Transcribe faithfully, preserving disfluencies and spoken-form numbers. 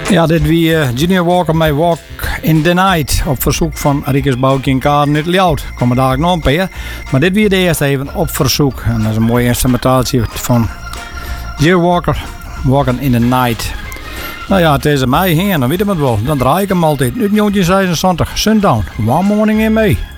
Ja, dit wie uh, Junior Walker met Walk in the Night op verzoek van Riekes Boukje en Karen uit Ljout. Komen daar nog een paar. Maar dit wie de eerste even op verzoek. En dat is een mooie instrumentatie van Junior Walker, Walking in the Night. Nou ja, het is mij heen, dan weet je het wel. Dan draai ik hem altijd. Nu negentien zesenzeventig, Sundown, One Morning in May.